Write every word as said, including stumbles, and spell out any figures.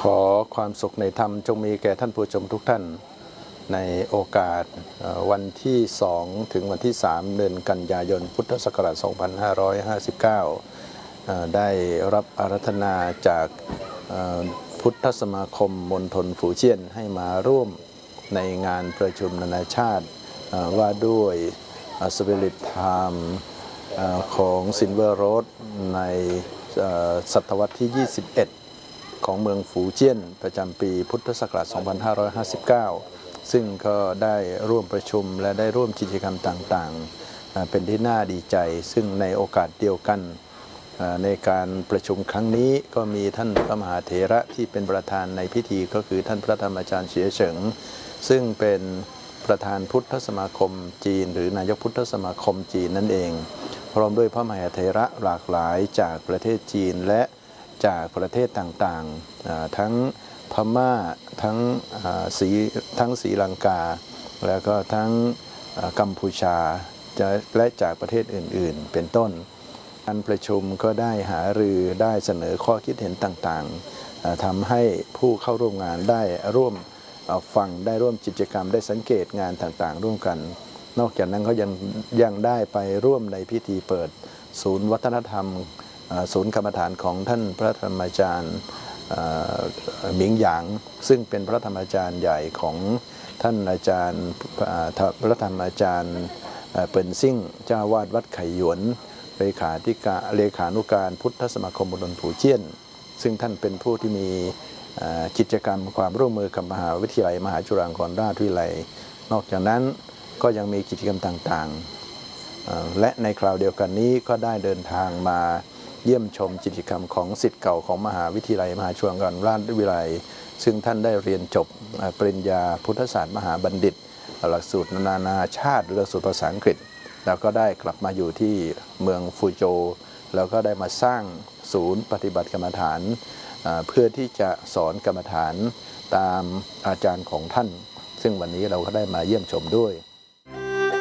ขอความสุขในธรรมจงมีแก่ท่านผู้ชมทุกท่านในโอกาสวันที่สองถึงวันที่สามเดือนกันยายนพุทธศักราชสองพันห้าร้อยห้าสิบเก้าได้รับอาราธนาจากพุทธสมาคมมณฑลฝูเจี้ยนให้มาร่วมในงานประชุมนานาชาติว่าด้วย Spirit Time ของ Silver Road ในศตวรรษที่ยี่สิบเอ็ดของเมืองฝูเจี้ยนประจำปีพุทธศักราชสองพันห้าร้อยห้าสิบเก้าซึ่งก็ได้ร่วมประชุมและได้ร่วมกิจกรรมต่างๆเป็นที่น่าดีใจซึ่งในโอกาสเดียวกันในการประชุมครั้งนี้ก็มีท่านพระมหาเถระที่เป็นประธานในพิธีก็คือท่านพระธรรมอาจารย์เฉียเฉิงซึ่งเป็นประธานพุทธสมาคมจีนหรือนายกพุทธสมาคมจีนนั่นเองพร้อมด้วยพระมหาเถระหลากหลายจากประเทศจีนและจากประเทศต่างๆทั้งพม่าทั้งศรีทั้งศรีลังกาแล้วก็ทั้งกัมพูชาและจากประเทศอื่นๆเป็นต้นการประชุมก็ได้หารือได้เสนอข้อคิดเห็นต่างๆทำให้ผู้เข้าร่วมงานได้ร่วมฟังได้ร่วมกิจกรรมได้สังเกตงานต่างๆร่วมกันนอกจากนั้นก็ยังยังได้ไปร่วมในพิธีเปิดศูนย์วัฒนธรรมศูนย์กรรมฐานของท่านพระธรรมอาจารย์หมิงหยางซึ่งเป็นพระธรรมอาจารย์ใหญ่ของท่านอาจารย์พระธรรมอาจารย์เปิ่นซิ่งเจ้าวาดวัดไข่หยวนเลขาธิการเลขานุการพุทธสมาคมมณฑลฝูเจี้ยนซึ่งท่านเป็นผู้ที่มีกิจกรรมความร่วมมือกับมหาวิทยาลัยมหาจุฬาลงกรณราชวิทยาลัยนอกจากนั้นก็ยังมีกิจกรรมต่างๆและในคราวเดียวกันนี้ก็ได้เดินทางมาเยี่ยมชมกิจกรรมของศิษย์เก่าของมหาวิทยาลัยมหาจุฬาลงกรณราชวิทยาลัยซึ่งท่านได้เรียนจบปริญญาพุทธศาสตร์มหาบัณฑิตหลักสูตรนานาชาติหรือหลักสูตรภาษาอังกฤษแล้วก็ได้กลับมาอยู่ที่เมืองฟูโจวแล้วก็ได้มาสร้างศูนย์ปฏิบัติกรรมฐานเพื่อที่จะสอนกรรมฐานตามอาจารย์ของท่านซึ่งวันนี้เราก็ได้มาเยี่ยมชมด้วย